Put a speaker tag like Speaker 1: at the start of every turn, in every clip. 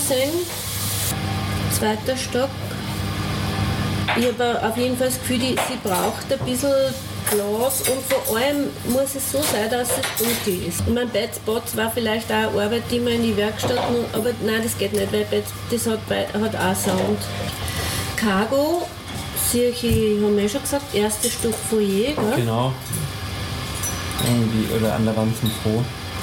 Speaker 1: gesehen. 2. Stock. Ich habe auf jeden Fall das Gefühl, sie braucht ein bisschen Glas und vor allem muss es so sein, dass es dunkel ist. Und mein Bad Spots war vielleicht auch eine Arbeit, die man in die Werkstatt aber nein, das geht nicht, weil das hat auch Sound. Cargo, haben wir schon gesagt, 1. Stück Foyer, gell?
Speaker 2: Genau. Irgendwie, oder an der Wand zum Froh.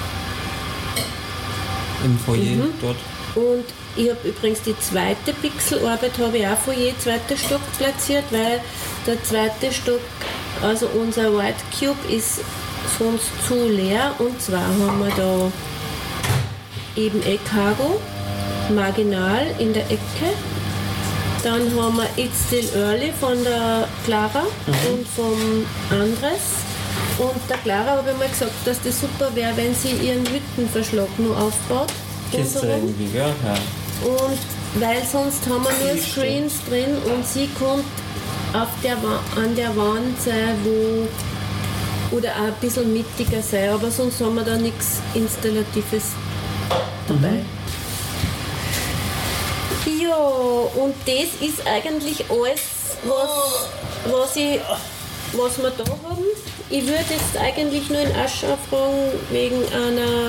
Speaker 2: Im Foyer dort.
Speaker 1: Und ich habe übrigens die 2. Pixelarbeit habe ich auch Foyer 2. Stock platziert, weil der 2. Stock, also unser White Cube, ist sonst zu leer. Und zwar haben wir da eben Cargo, marginal in der Ecke. Dann haben wir It's Still Early von der Clara und vom Andres. Und der Clara habe ich mal gesagt, dass das super wäre, wenn sie ihren Hüttenverschlag nur aufbaut.
Speaker 2: Kiste irgendwie, gell? Ja.
Speaker 1: Und weil sonst haben wir nur Screens drin und sie kommt an der Wand sein, oder auch ein bisschen mittiger sein, aber sonst haben wir da nichts Installatives dabei. Ja, und das ist eigentlich alles, was wir da haben. Ich würde jetzt eigentlich nur in Aschau fragen, wegen einer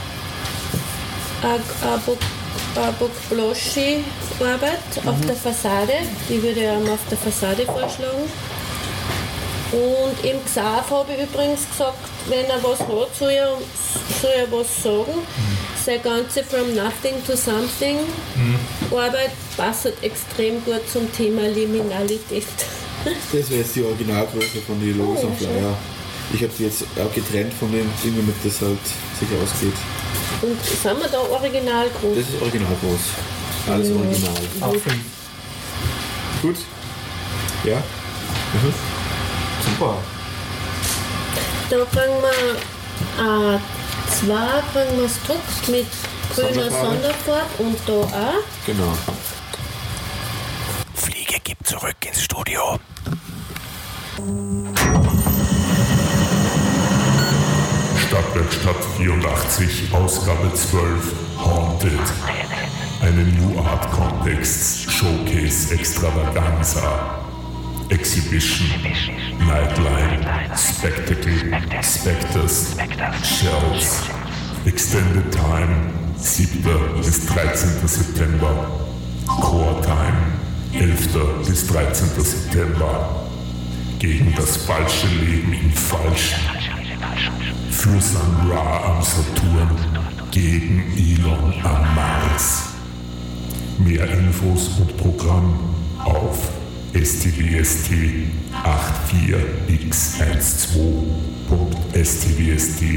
Speaker 1: Abok-Bloschi-Arbeit auf der Fassade. Die würde ich einmal auf der Fassade vorschlagen. Und im Xav habe ich übrigens gesagt, wenn er was hat, soll er was sagen. Seine ganze From Nothing to Something Arbeit passt extrem gut zum Thema Liminalität.
Speaker 3: Das wäre jetzt die Originalgröße von den Logos am Flyer. Ich habe die jetzt auch getrennt von den Dingen, damit das halt sich ausgeht.
Speaker 1: Und sind wir da original groß?
Speaker 3: Das ist original groß. Alles original.
Speaker 2: Auch 5.
Speaker 3: Gut. Ja. Super.
Speaker 1: Da bringen wir bringen wir es druckt mit grüner Sonderfarbe und da auch.
Speaker 3: Genau.
Speaker 4: Fliege gibt zurück ins Studio.
Speaker 5: Stadtwerkstatt 84, Ausgabe 12, Haunted. Eine New Art Context, Showcase Extravaganza, Exhibition, Nightline, Spectacle, Spectres, Shells, Extended Time, 7. bis 13. September, Core Time, 11. bis 13. September, gegen das falsche Leben im Falschen, für Sun Ra am Saturn, gegen Elon am Mars. Mehr Infos und Programm auf STWST 84x12.stwst.at.